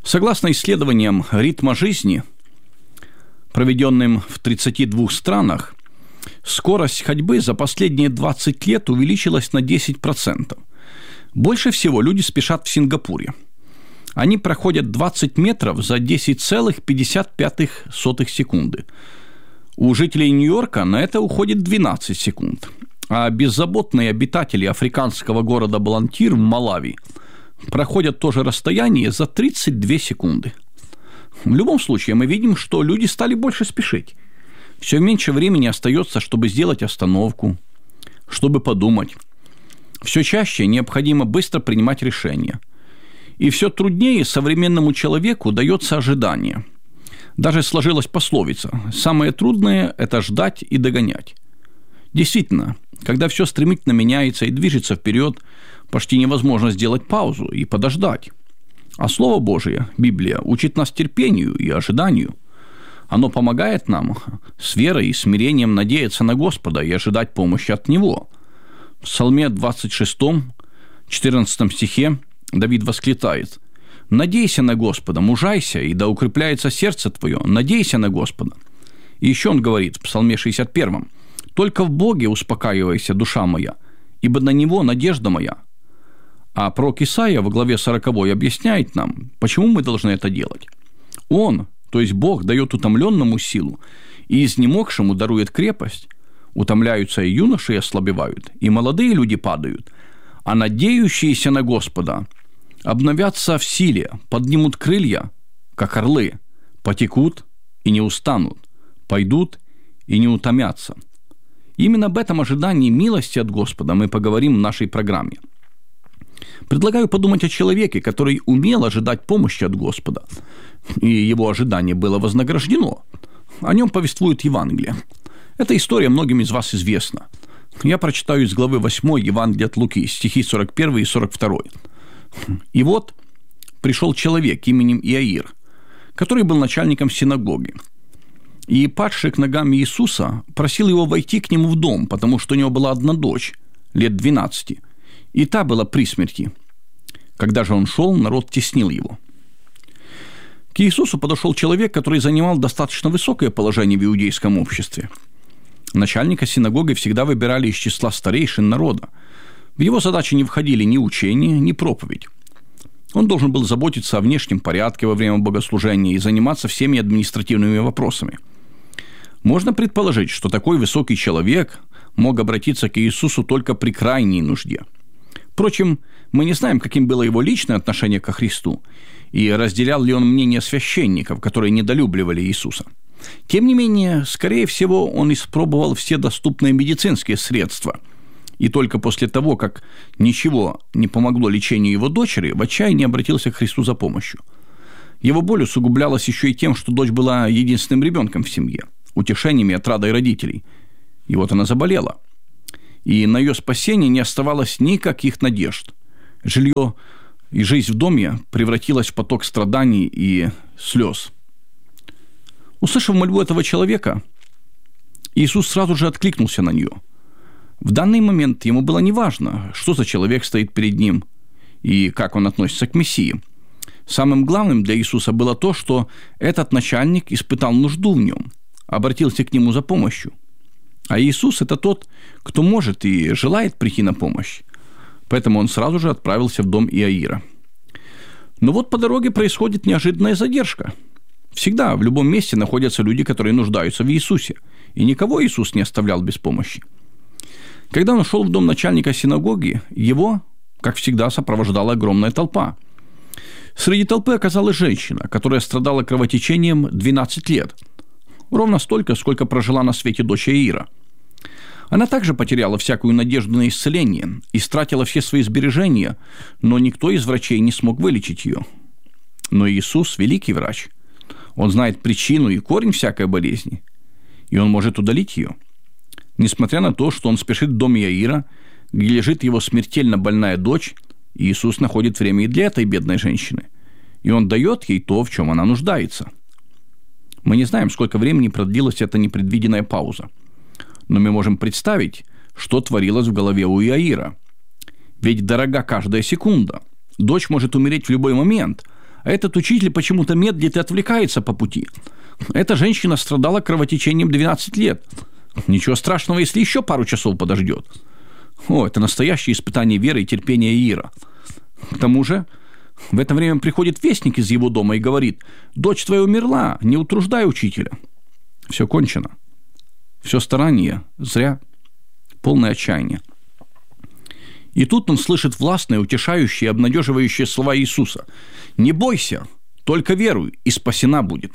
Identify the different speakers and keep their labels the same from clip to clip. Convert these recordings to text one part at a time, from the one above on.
Speaker 1: Согласно исследованиям ритма жизни, проведенным в 32 странах, скорость ходьбы за последние 20 лет увеличилась на 10%. Больше всего люди спешат в Сингапуре. Они проходят 20 метров за 10,55 секунды. У жителей Нью-Йорка на это уходит 12 секунд. А беззаботные обитатели африканского города Балантир в Малави проходят то же расстояние за 32 секунды. В любом случае, мы видим, что люди стали больше спешить. Все меньше времени остается, чтобы сделать остановку, чтобы подумать. Все чаще необходимо быстро принимать решения. И все труднее современному человеку дается ожидание. Даже сложилась пословица: «Самое трудное – это ждать и догонять». Действительно, когда все стремительно меняется и движется вперед, почти невозможно сделать паузу и подождать. А Слово Божие, Библия, учит нас терпению и ожиданию. Оно помогает нам с верой и смирением надеяться на Господа и ожидать помощи от Него. В Псалме 26, 14 стихе Давид восклицает: «Надейся на Господа, мужайся, и да укрепляется сердце твое, надейся на Господа». И еще он говорит в Псалме 61: «Только в Боге успокаивайся, душа моя, ибо на Него надежда моя». А пророк Исаия во главе 40 объясняет нам, почему мы должны это делать. Он, то есть Бог, дает утомленному силу, и изнемогшему дарует крепость. Утомляются и юноши, и ослабевают, и молодые люди падают, а надеющиеся на Господа обновятся в силе, поднимут крылья, как орлы, потекут и не устанут, пойдут и не утомятся. Именно об этом ожидании милости от Господа мы поговорим в нашей программе. Предлагаю подумать о человеке, который умел ожидать помощи от Господа, и его ожидание было вознаграждено. О нем повествует Евангелие. Эта история многим из вас известна. Я прочитаю из главы 8 Евангелия от Луки, стихи 41 и 42. «И вот пришел человек именем Иаир, который был начальником синагоги, и, падший к ногам Иисуса, просил его войти к нему в дом, потому что у него была одна дочь, лет 12, и та была при смерти. Когда же он шел, народ теснил его». К Иисусу подошел человек, который занимал достаточно высокое положение в иудейском обществе. Начальника синагоги всегда выбирали из числа старейшин народа. В его задачи не входили ни учение, ни проповедь. Он должен был заботиться о внешнем порядке во время богослужения и заниматься всеми административными вопросами. Можно предположить, что такой высокий человек мог обратиться к Иисусу только при крайней нужде. Впрочем, мы не знаем, каким было его личное отношение ко Христу, и разделял ли он мнение священников, которые недолюбливали Иисуса. Тем не менее, скорее всего, он испробовал все доступные медицинские средства, и только после того, как ничего не помогло лечению его дочери, в отчаянии обратился к Христу за помощью. Его боль усугублялась еще и тем, что дочь была единственным ребенком в семье, утешением и отрадой родителей. И вот она заболела. И на ее спасение не оставалось никаких надежд. Жилье и жизнь в доме превратилась в поток страданий и слез. Услышав мольбу этого человека, Иисус сразу же откликнулся на нее. В данный момент ему было неважно, что за человек стоит перед ним и как он относится к Мессии. Самым главным для Иисуса было то, что этот начальник испытал нужду в нем, обратился к нему за помощью. А Иисус – это тот, кто может и желает прийти на помощь. Поэтому он сразу же отправился в дом Иаира. Но вот по дороге происходит неожиданная задержка. Всегда в любом месте находятся люди, которые нуждаются в Иисусе, и никого Иисус не оставлял без помощи. Когда он шел в дом начальника синагоги, его, как всегда, сопровождала огромная толпа. Среди толпы оказалась женщина, которая страдала кровотечением 12 лет. Ровно столько, сколько прожила на свете дочь Иаира. Она также потеряла всякую надежду на исцеление, истратила все свои сбережения, но никто из врачей не смог вылечить ее. Но Иисус – великий врач. Он знает причину и корень всякой болезни, и он может удалить ее. Несмотря на то, что он спешит в дом Иаира, где лежит его смертельно больная дочь, Иисус находит время и для этой бедной женщины, и он дает ей то, в чем она нуждается. Мы не знаем, сколько времени продлилась эта непредвиденная пауза, но мы можем представить, что творилось в голове у Иаира. Ведь дорога каждая секунда. Дочь может умереть в любой момент, а этот учитель почему-то медлит и отвлекается по пути. Эта женщина страдала кровотечением 12 лет. Ничего страшного, если еще пару часов подождет. Это настоящее испытание веры и терпения Иира. К тому же, в это время приходит вестник из его дома и говорит: «Дочь твоя умерла, не утруждай учителя». Все кончено. Все старание зря, полное отчаяние. И тут он слышит властные, утешающие, обнадеживающие слова Иисуса: «Не бойся, только веруй, и спасена будет».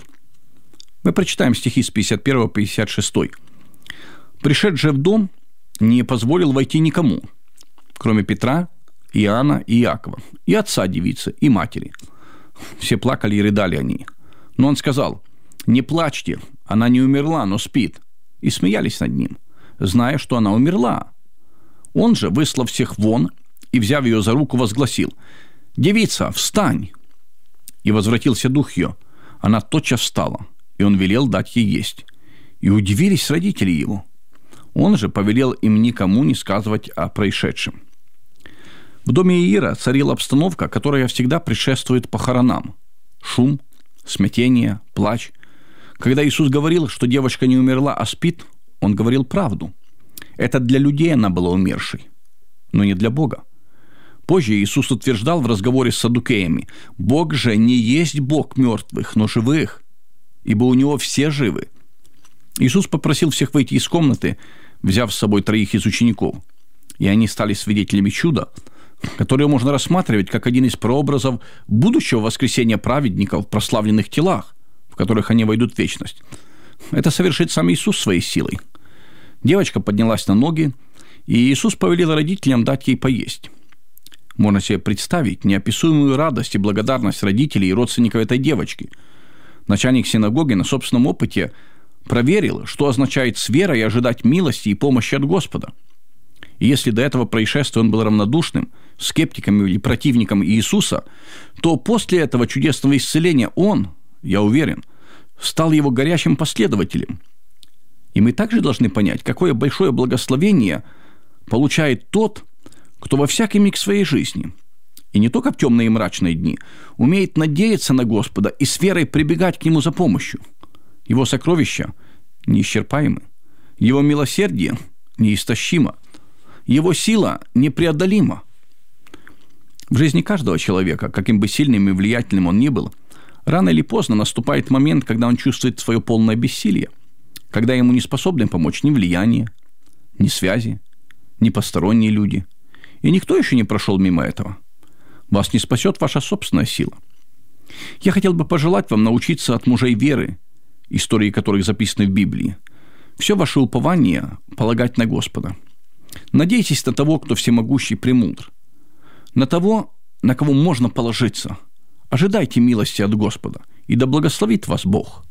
Speaker 1: Мы прочитаем стихи с 51 по 56. «Пришедший в дом не позволил войти никому, кроме Петра, Иоанна и Иакова, и отца девицы, и матери. Все плакали и рыдали они. Но он сказал: не плачьте, она не умерла, но спит. И смеялись над ним, зная, что она умерла. Он же, выслав всех вон и, взяв ее за руку, возгласил: девица, встань! И возвратился дух ее. Она тотчас встала, и он велел дать ей есть. И удивились родители его. Он же повелел им никому не сказывать о происшедшем». В доме Иира царила обстановка, которая всегда предшествует похоронам. Шум, смятение, плач. Когда Иисус говорил, что девочка не умерла, а спит, он говорил правду. Это для людей она была умершей, но не для Бога. Позже Иисус утверждал в разговоре с саддукеями: «Бог же не есть Бог мертвых, но живых, ибо у него все живы». Иисус попросил всех выйти из комнаты, взяв с собой 3 из учеников, и они стали свидетелями чуда, которое можно рассматривать как один из прообразов будущего воскресения праведников в прославленных телах, в которых они войдут в вечность. Это совершит сам Иисус своей силой. Девочка поднялась на ноги, и Иисус повелел родителям дать ей поесть. Можно себе представить неописуемую радость и благодарность родителей и родственников этой девочки. Начальник синагоги на собственном опыте проверил, что означает с верой ожидать милости и помощи от Господа. И если до этого происшествия он был равнодушным, скептиком или противником Иисуса, то после этого чудесного исцеления он, я уверен, стал его горячим последователем. И мы также должны понять, какое большое благословение получает тот, кто во всякий миг своей жизни, и не только в темные и мрачные дни, умеет надеяться на Господа и с верой прибегать к Нему за помощью. Его сокровища неисчерпаемы, Его милосердие неистощимо, Его сила непреодолима. В жизни каждого человека, каким бы сильным и влиятельным он ни был, рано или поздно наступает момент, когда он чувствует свое полное бессилие, когда ему не способны помочь ни влияние, ни связи, ни посторонние люди. И никто еще не прошел мимо этого. Вас не спасет ваша собственная сила. Я хотел бы пожелать вам научиться от мужей веры, истории которых записаны в Библии, все ваше упование полагать на Господа. Надейтесь на того, кто всемогущий и премудр, на того, на кого можно положиться. Ожидайте милости от Господа, и да благословит вас Бог.